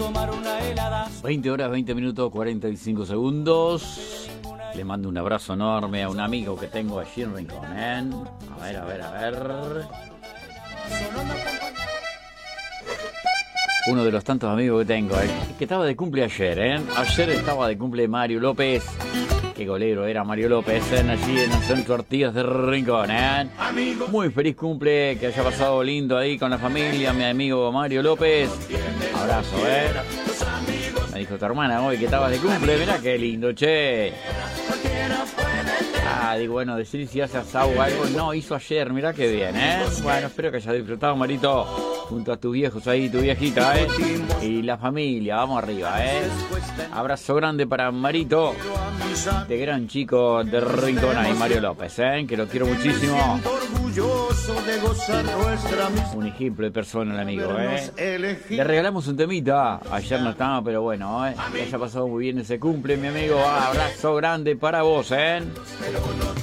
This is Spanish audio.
20 horas, 20 minutos, 45 segundos. Le mando un abrazo enorme a un amigo que tengo allí en Rincón, ¿eh? A ver. Uno de los tantos amigos que tengo, que estaba de cumple ayer, ¿eh? Ayer estaba de cumple Mario López. Qué golero era Mario López, allí en el Centro Artigas de Rincón, ¿eh? Muy feliz cumple, que haya pasado lindo ahí con la familia, mi amigo Mario López. Abrazo, ¿eh? Me dijo tu hermana hoy que estabas de cumple, mirá qué lindo, che. Digo, bueno, decir si hace asado o algo. No, hizo ayer, mirá qué bien, ¿eh? Bueno, espero que hayas disfrutado, Marito, junto a tus viejos ahí, tu viejita, ¿eh? Y la familia, vamos arriba, ¿eh? Abrazo grande para Marito, este gran chico de Rincón ahí, Mario López, ¿eh? Que lo quiero muchísimo. Un ejemplo de persona el amigo, ¿eh? Le regalamos un temita. Ayer no estaba, pero bueno, ¿eh? Que haya pasado muy bien ese cumple, mi amigo. Abrazo grande para vos, ¿eh?